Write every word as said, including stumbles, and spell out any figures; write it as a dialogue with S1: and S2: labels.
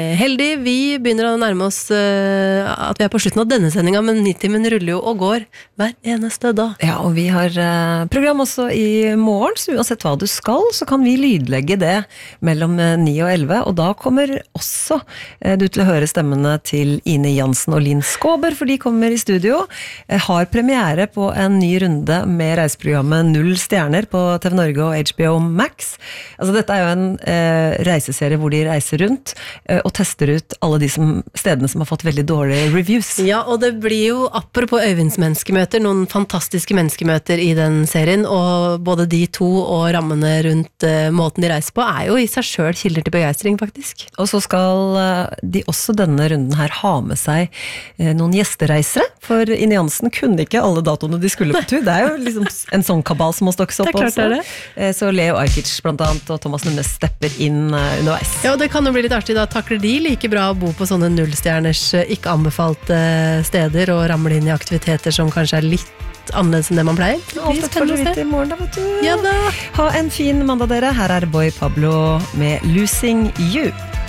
S1: Heldig, vi begynner å nærme oss uh, at vi er på slutten av denne sendingen, men Nitimen ruller jo og går hver eneste dag.
S2: Ja, og vi har uh, program også i morgen, så uansett hva du skal, så kan vi lydlegge det mellom ni og elleve, og da kommer også uh, du til å høre stemmene til Ine Jansen og Linn Skåber, for de kommer i studio, uh, har premiere på en ny runde med reiseprogrammet Null Stjerner på T V Norge og H B O Max. Altså dette er jo en uh, reiseserie hvor de reiser rundt, uh, og tester ut alle de som, stedene som har fått veldig dårlige reviews.
S1: Ja, og det blir jo, apropos Øyvinds menneskemøter, noen fantastiske menneskemøter i den serien, og både de to og rammene rundt uh, måten de reiser på, er jo i seg selv kilder til begeistring, faktisk.
S2: Og så skal uh, de også denne runden her ha med seg uh, noen gjestereisere, for Ine Jansen kunne ikke alle datoene de skulle på tur. Det er jo liksom en sånn kabal som må stokkes opp
S1: det er klart
S2: også.
S1: Det er det.
S2: Uh, så Leo Ajkic blant annet, og Thomas Nunes stepper inn uh, underveis.
S1: Ja, og det kan jo bli litt artig da, takler de like bra å bo på sånne nullstjerners ikke anbefalte steder og ramle inn i aktiviteter som kanskje er litt annerledes enn det man pleier.
S2: Alt et favoritt i morgen da, vet du.
S1: Ja da.
S2: Ha en fin mandag dere. Her er Boy Pablo med Losing You.